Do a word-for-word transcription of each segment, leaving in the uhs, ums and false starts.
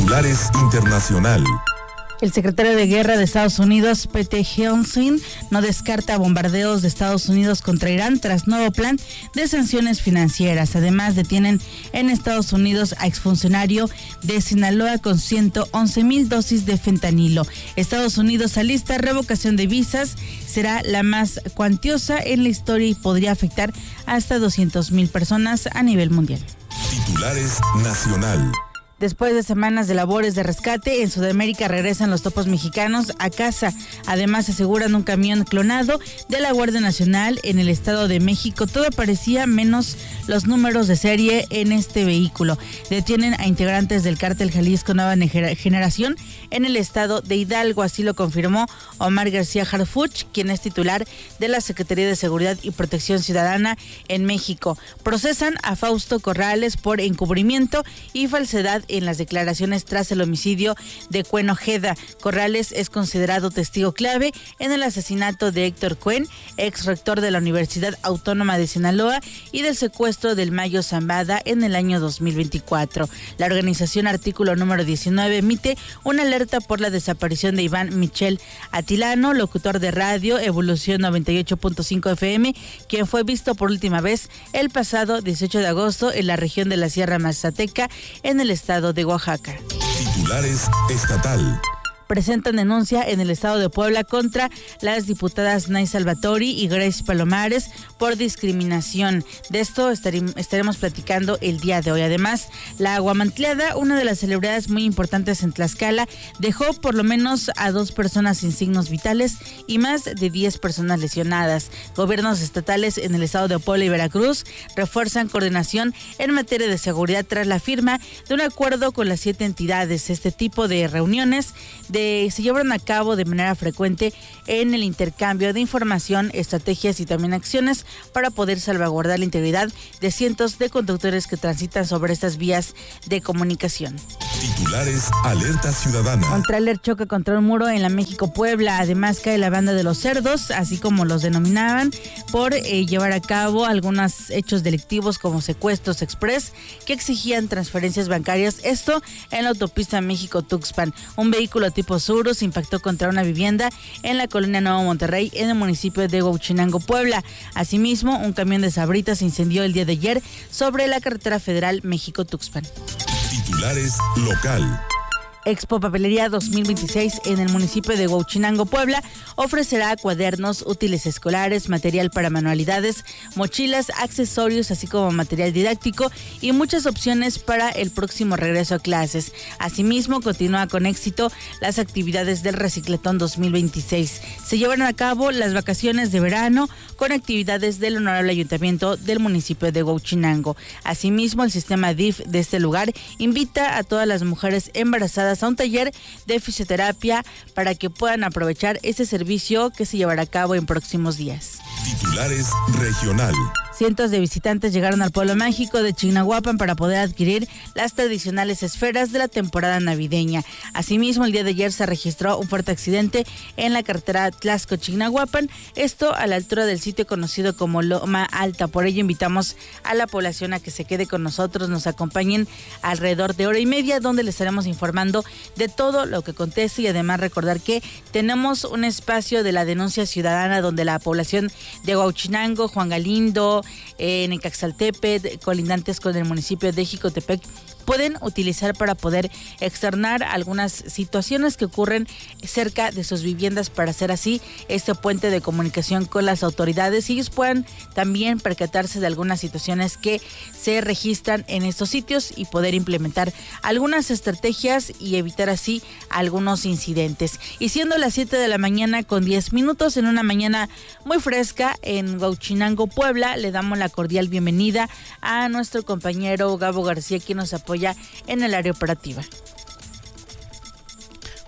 Titulares Internacional. El secretario de Guerra de Estados Unidos, Pete Hegseth, no descarta bombardeos de Estados Unidos contra Irán tras nuevo plan de sanciones financieras. Además, detienen en Estados Unidos a exfuncionario de Sinaloa con ciento once mil dosis de fentanilo. Estados Unidos alista revocación de visas, será la más cuantiosa en la historia y podría afectar hasta doscientas mil personas a nivel mundial. Titulares Nacional. Después de semanas de labores de rescate, en Sudamérica regresan los topos mexicanos a casa. Además, aseguran un camión clonado de la Guardia Nacional en el Estado de México. Todo parecía menos los números de serie en este vehículo. Detienen a integrantes del cártel Jalisco Nueva Generación en el estado de Hidalgo. Así lo confirmó Omar García Harfuch, quien es titular de la Secretaría de Seguridad y Protección Ciudadana en México. Procesan a Fausto Corrales por encubrimiento y falsedad en las declaraciones tras el homicidio de Cuen Ojeda. Corrales es considerado testigo clave en el asesinato de Héctor Cuen, ex rector de la Universidad Autónoma de Sinaloa, y del secuestro del Mayo Zambada en el año dos mil veinticuatro. La organización Artículo número diecinueve emite una alerta por la desaparición de Iván Michel Atilano, locutor de radio Evolución noventa y ocho punto cinco F M, quien fue visto por última vez el pasado dieciocho de agosto en la región de la Sierra Mazateca, en el estado de Oaxaca. Titulares estatal. Presentan denuncia en el estado de Puebla contra las diputadas Nay Salvatori y Grace Palomares por discriminación. De esto estaremos platicando el día de hoy. Además, la Aguamantleada, una de las celebridades muy importantes en Tlaxcala, dejó por lo menos a dos personas sin signos vitales y más de diez personas lesionadas. Gobiernos estatales en el estado de Puebla y Veracruz refuerzan coordinación en materia de seguridad tras la firma de un acuerdo con las siete entidades. Este tipo de reuniones de se llevan a cabo de manera frecuente en el intercambio de información, estrategias y también acciones para poder salvaguardar la integridad de cientos de conductores que transitan sobre estas vías de comunicación. Titulares Alerta Ciudadana. Un tráiler choca contra un muro en la México-Puebla. Además, cae la banda de los cerdos, así como los denominaban, por eh, llevar a cabo algunos hechos delictivos como secuestros express que exigían transferencias bancarias. Esto en la autopista México-Tuxpan. Un vehículo tipo Surus impactó contra una vivienda en la colonia Nuevo Monterrey, en el municipio de Huauchinango, Puebla. Asimismo, un camión de Sabritas se incendió el día de ayer sobre la carretera federal México-Tuxpan. Titulares local. Expo Papelería dos mil veintiséis en el municipio de Huauchinango, Puebla, ofrecerá cuadernos, útiles escolares, material para manualidades, mochilas, accesorios, así como material didáctico y muchas opciones para el próximo regreso a clases. Asimismo, continúa con éxito las actividades del Recicletón dos mil veintiséis. Se llevan a cabo las vacaciones de verano con actividades del Honorable Ayuntamiento del municipio de Huauchinango. Asimismo, el sistema D I F de este lugar invita a todas las mujeres embarazadas a un taller de fisioterapia para que puedan aprovechar ese servicio que se llevará a cabo en próximos días. Titulares regional. Cientos de visitantes llegaron al pueblo mágico de Chignahuapan para poder adquirir las tradicionales esferas de la temporada navideña. Asimismo, el día de ayer se registró un fuerte accidente en la carretera Tlaxco-Chignahuapan, esto a la altura del sitio conocido como Loma Alta. Por ello, invitamos a la población a que se quede con nosotros, nos acompañen alrededor de hora y media, donde les estaremos informando de todo lo que acontece y además recordar que tenemos un espacio de la denuncia ciudadana donde la población de Huauchinango, Juan Galindo, en Necaxaltepec, colindantes con el municipio de Jicotepec, pueden utilizar para poder externar algunas situaciones que ocurren cerca de sus viviendas para hacer así este puente de comunicación con las autoridades y ellos puedan también percatarse de algunas situaciones que se registran en estos sitios y poder implementar algunas estrategias y evitar así algunos incidentes. Y siendo las siete de la mañana con diez minutos, en una mañana muy fresca en Huauchinango, Puebla, le damos la cordial bienvenida a nuestro compañero Gabo García, quien nos apoya en el área operativa.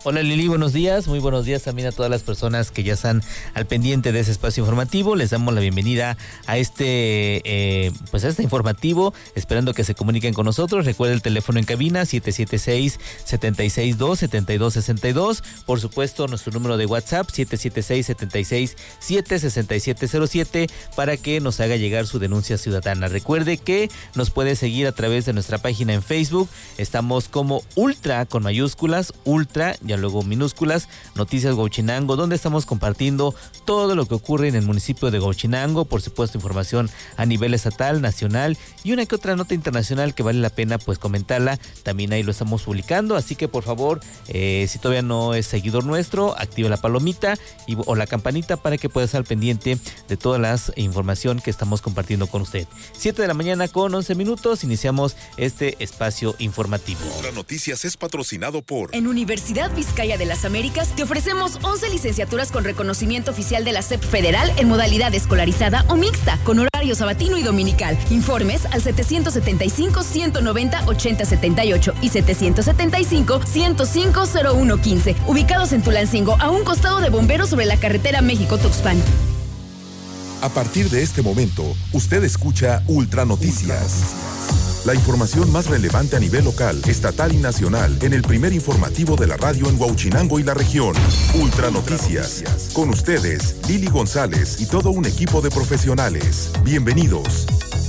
Hola Lili, buenos días, muy buenos días también a todas las personas que ya están al pendiente de ese espacio informativo. Les damos la bienvenida a este eh, pues a este informativo, esperando que se comuniquen con nosotros. Recuerda el teléfono en cabina siete siete seis, siete seis dos, siete dos seis dos. Por supuesto, nuestro número de WhatsApp siete siete seis, siete seis siete, seis siete cero siete para que nos haga llegar su denuncia ciudadana. Recuerde que nos puede seguir a través de nuestra página en Facebook. Estamos como Ultra con mayúsculas, Ultra ya luego minúsculas, Noticias Huauchinango, donde estamos compartiendo todo lo que ocurre en el municipio de Huauchinango, por supuesto información a nivel estatal, nacional y una que otra nota internacional que vale la pena pues comentarla, también ahí lo estamos publicando, así que por favor, eh, si todavía no es seguidor nuestro, active la palomita y, o la campanita para que pueda estar al pendiente de toda la información que estamos compartiendo con usted. siete de la mañana con once minutos, iniciamos este espacio informativo. Ultra Noticias es patrocinado por... En Universidad Vizcaya de las Américas te ofrecemos once licenciaturas con reconocimiento oficial de la S E P Federal en modalidad escolarizada o mixta, con horario sabatino y dominical. Informes al setecientos setenta y cinco, ciento noventa, ochenta setenta y ocho y setecientos setenta y cinco, ciento cinco, cero uno quince. Ubicados en Tulancingo, a un costado de Bomberos sobre la carretera México-Tuxpan. A partir de este momento, usted escucha Ultra Noticias. La información más relevante a nivel local, estatal y nacional en el primer informativo de la radio en Huauchinango y la región. Ultra Noticias. Con ustedes, Lili González y todo un equipo de profesionales. Bienvenidos.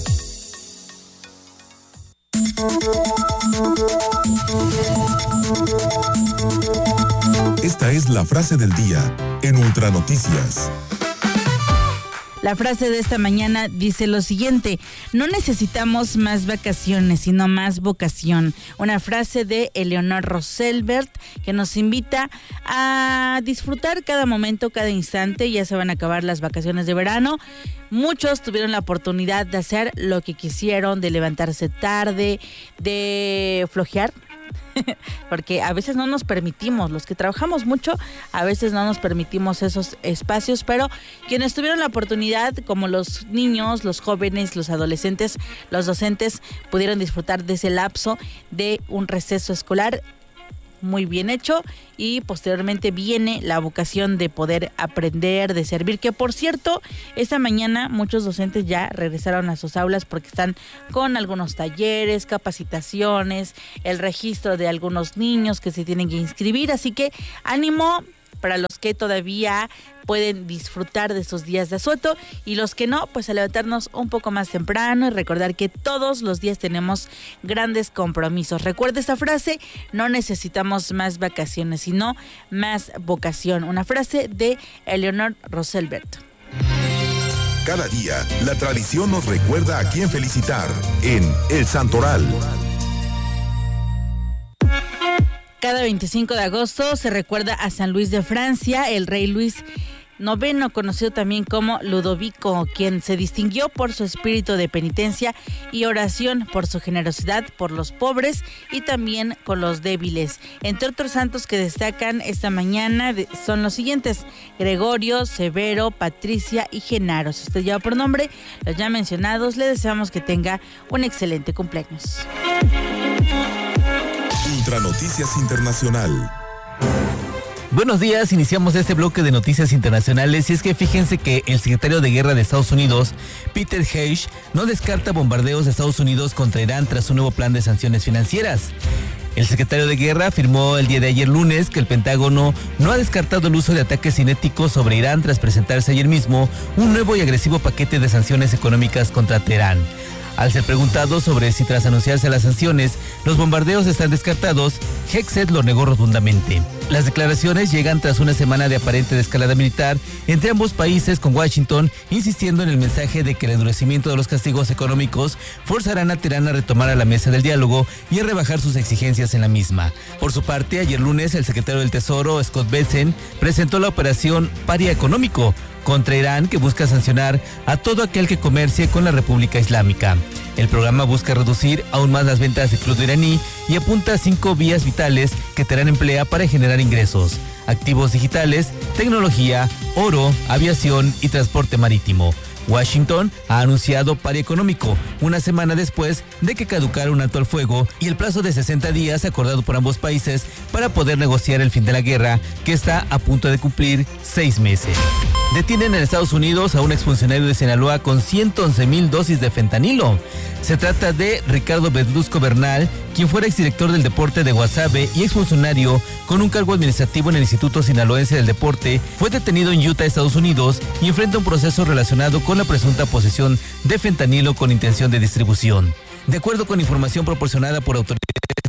Esta es la frase del día en Ultra Noticias. La frase de esta mañana dice lo siguiente: no necesitamos más vacaciones, sino más vocación. Una frase de Eleonor Roosevelt que nos invita a disfrutar cada momento, cada instante. Ya se van a acabar las vacaciones de verano. Muchos tuvieron la oportunidad de hacer lo que quisieron, de levantarse tarde, de flojear. Porque a veces no nos permitimos, los que trabajamos mucho, a veces no nos permitimos esos espacios, pero quienes tuvieron la oportunidad, como los niños, los jóvenes, los adolescentes, los docentes, pudieron disfrutar de ese lapso de un receso escolar muy bien hecho, y posteriormente viene la vocación de poder aprender, de servir, que por cierto, esta mañana muchos docentes ya regresaron a sus aulas porque están con algunos talleres, capacitaciones, el registro de algunos niños que se tienen que inscribir, así que ánimo para los que todavía pueden disfrutar de esos días de asueto, y los que no, pues a levantarnos un poco más temprano y recordar que todos los días tenemos grandes compromisos. Recuerda esta frase: no necesitamos más vacaciones, sino más vocación. Una frase de Eleonor Roosevelt. Cada día, la tradición nos recuerda a quién felicitar en El Santoral. Cada veinticinco de agosto se recuerda a San Luis de Francia, el rey Luis noveno, conocido también como Ludovico, quien se distinguió por su espíritu de penitencia y oración, por su generosidad por los pobres y también con los débiles. Entre otros santos que destacan esta mañana son los siguientes: Gregorio, Severo, Patricia y Genaro. Si usted lleva por nombre los ya mencionados, le deseamos que tenga un excelente cumpleaños. Ultra Noticias Internacional. Buenos días, iniciamos este bloque de noticias internacionales y es que fíjense que el secretario de Guerra de Estados Unidos, Peter Heish, no descarta bombardeos de Estados Unidos contra Irán tras un nuevo plan de sanciones financieras. El secretario de Guerra afirmó el día de ayer lunes que el Pentágono no ha descartado el uso de ataques cinéticos sobre Irán tras presentarse ayer mismo un nuevo y agresivo paquete de sanciones económicas contra Teherán. Al ser preguntado sobre si tras anunciarse las sanciones los bombardeos están descartados, Hegseth lo negó rotundamente. Las declaraciones llegan tras una semana de aparente escalada militar entre ambos países, con Washington insistiendo en el mensaje de que el endurecimiento de los castigos económicos forzarán a Teherán a retomar a la mesa del diálogo y a rebajar sus exigencias en la misma. Por su parte, ayer lunes el secretario del Tesoro, Scott Bessent, presentó la operación Paria Económico contra Irán, que busca sancionar a todo aquel que comercie con la República Islámica. El programa busca reducir aún más las ventas de crudo iraní y apunta a cinco vías vitales que Teherán emplea para generar ingresos: activos digitales, tecnología, oro, aviación y transporte marítimo. Washington ha anunciado paro económico una semana después de que caducara un alto al fuego y el plazo de sesenta días acordado por ambos países para poder negociar el fin de la guerra, que está a punto de cumplir seis meses. Detienen en Estados Unidos a un exfuncionario de Sinaloa con ciento once mil dosis de fentanilo. Se trata de Ricardo Verduzco Bernal, quien fuera exdirector del deporte de Guasave y exfuncionario con un cargo administrativo en el Instituto Sinaloense del Deporte. Fue detenido en Utah, Estados Unidos, y enfrenta un proceso relacionado con la presunta posesión de fentanilo con intención de distribución. De acuerdo con información proporcionada por autoridades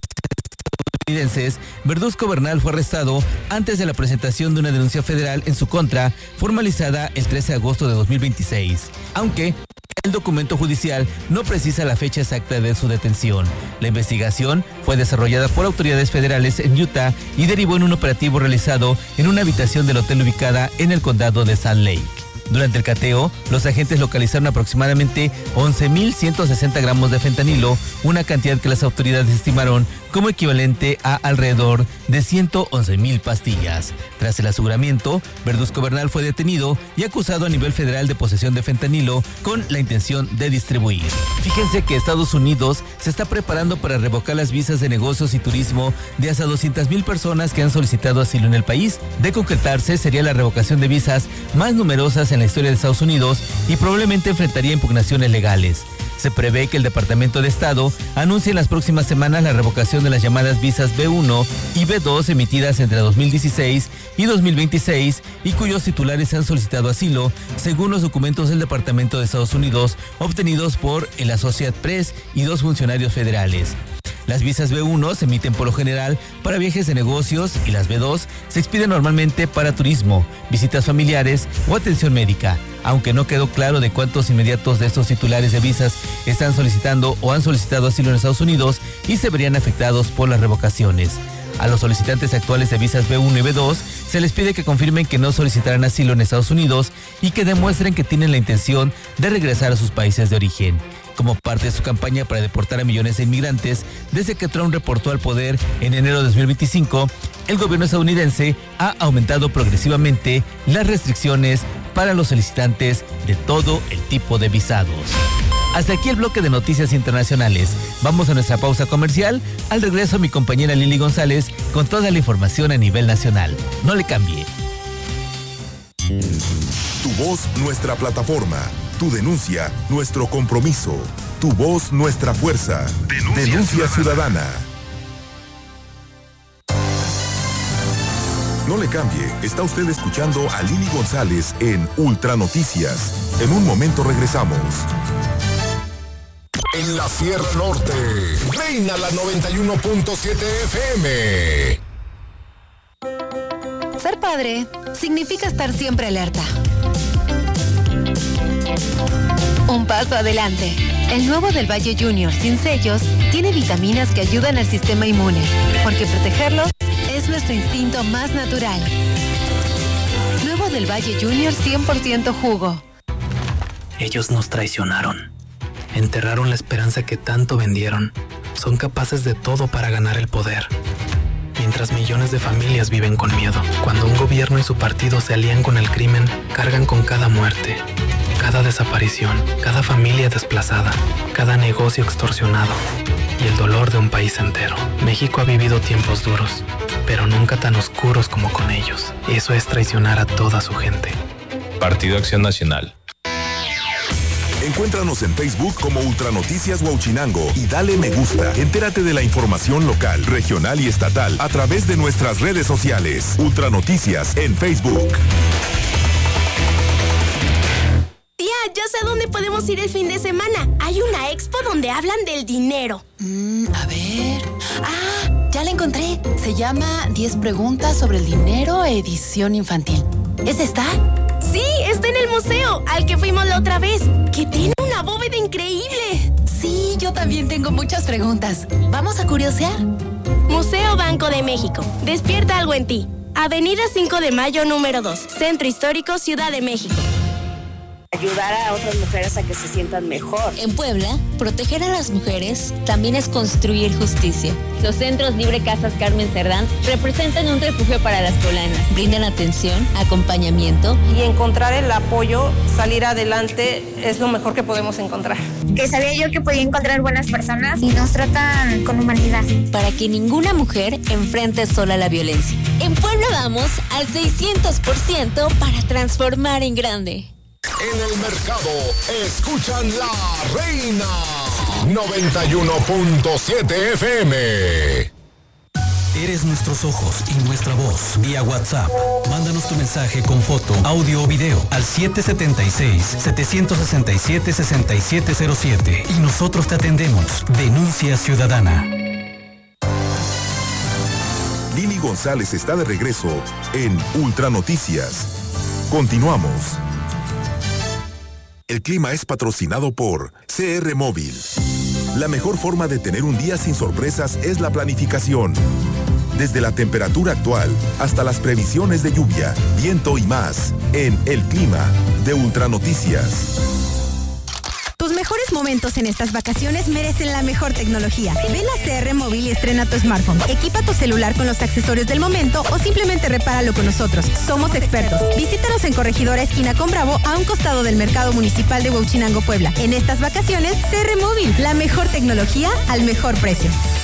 estadounidenses, Verduzco Bernal fue arrestado antes de la presentación de una denuncia federal en su contra, formalizada el trece de agosto de dos mil veintiséis, aunque el documento judicial no precisa la fecha exacta de su detención. La investigación fue desarrollada por autoridades federales en Utah y derivó en un operativo realizado en una habitación del hotel ubicada en el condado de Salt Lake. Durante el cateo, los agentes localizaron aproximadamente once mil ciento sesenta gramos de fentanilo, una cantidad que las autoridades estimaron como equivalente a alrededor de ciento once mil pastillas. Tras el aseguramiento, Verduzco Bernal fue detenido y acusado a nivel federal de posesión de fentanilo con la intención de distribuir. Fíjense que Estados Unidos se está preparando para revocar las visas de negocios y turismo de hasta doscientas mil personas que han solicitado asilo en el país. De concretarse, sería la revocación de visas más numerosas en la historia de Estados Unidos y probablemente enfrentaría impugnaciones legales. Se prevé que el Departamento de Estado anuncie en las próximas semanas la revocación de las llamadas visas B uno y B dos emitidas entre dos mil dieciséis y dos mil veintiséis y cuyos titulares han solicitado asilo, según los documentos del Departamento de Estados Unidos obtenidos por el Associated Press y dos funcionarios federales. Las visas B uno se emiten por lo general para viajes de negocios y las B dos se expiden normalmente para turismo, visitas familiares o atención médica, aunque no quedó claro de cuántos inmediatos de estos titulares de visas están solicitando o han solicitado asilo en Estados Unidos y se verían afectados por las revocaciones. A los solicitantes actuales de visas B uno y B dos se les pide que confirmen que no solicitarán asilo en Estados Unidos y que demuestren que tienen la intención de regresar a sus países de origen. Como parte de su campaña para deportar a millones de inmigrantes, desde que Trump reportó al poder en enero de dos mil veinticinco, el gobierno estadounidense ha aumentado progresivamente las restricciones para los solicitantes de todo el tipo de visados. Hasta aquí el bloque de noticias internacionales. Vamos a nuestra pausa comercial. Al regreso, mi compañera Lili González con toda la información a nivel nacional. No le cambie. Tu voz, nuestra plataforma. Tu denuncia, nuestro compromiso. Tu voz, nuestra fuerza. Denuncia, Denuncia ciudadana. ciudadana. No le cambie. Está usted escuchando a Lili González en Ultra Noticias. En un momento regresamos. En la Sierra Norte, reina la noventa y uno punto siete F M. Ser padre significa estar siempre alerta. Un paso adelante. El nuevo del Valle Junior sin sellos tiene vitaminas que ayudan al sistema inmune, porque protegerlos es nuestro instinto más natural. Nuevo del Valle Junior cien por ciento jugo. Ellos nos traicionaron. Enterraron la esperanza que tanto vendieron. Son capaces de todo para ganar el poder. Mientras millones de familias viven con miedo. Cuando un gobierno y su partido se alían con el crimen, cargan con cada muerte, cada desaparición, cada familia desplazada, cada negocio extorsionado y el dolor de un país entero. México ha vivido tiempos duros, pero nunca tan oscuros como con ellos. Eso es traicionar a toda su gente. Partido Acción Nacional. Encuéntranos en Facebook como Ultranoticias Huauchinango y dale me gusta. Entérate de la información local, regional y estatal a través de nuestras redes sociales. Ultranoticias en Facebook. Tía, ya sé a dónde podemos ir el fin de semana. Hay una expo donde hablan del dinero. Mm, a ver... Ah, ya la encontré. Se llama diez preguntas sobre el dinero, edición infantil. ¿Es esta? Sí, está en el museo, al que fuimos la otra vez, que tiene una bóveda increíble. Sí, yo también tengo muchas preguntas. ¿Vamos a curiosear? Museo Banco de México. Despierta algo en ti. Avenida cinco de Mayo, número dos. Centro Histórico, Ciudad de México. ayudar a otras mujeres a que se sientan mejor. En Puebla, proteger a las mujeres también es construir justicia. Los centros Libre Casas Carmen Cerdán representan un refugio para las poblanas. Brindan atención, acompañamiento y encontrar el apoyo, salir adelante es lo mejor que podemos encontrar. Que sabía yo que podía encontrar buenas personas y nos tratan con humanidad. Para que ninguna mujer enfrente sola la violencia. En Puebla vamos al seiscientos por ciento para transformar en grande. En el mercado, escuchan La Reina noventa y uno punto siete F M. Eres nuestros ojos y nuestra voz. Vía WhatsApp. Mándanos tu mensaje con foto, audio o video al siete siete seis, siete seis siete, seis siete cero siete y nosotros te atendemos. Denuncia ciudadana. Lili González está de regreso en Ultra Noticias. Continuamos. El clima es patrocinado por C R Móvil. La mejor forma de tener un día sin sorpresas es la planificación. Desde la temperatura actual hasta las previsiones de lluvia, viento y más, en El Clima de Ultra Noticias. Tus mejores momentos en estas vacaciones merecen la mejor tecnología. Ven a C R Móvil y estrena tu smartphone. Equipa tu celular con los accesorios del momento o simplemente repáralo con nosotros. Somos expertos. Visítanos en Corregidora Esquina con Bravo, a un costado del Mercado Municipal de Huauchinango, Puebla. En estas vacaciones, C R Móvil, la mejor tecnología al mejor precio.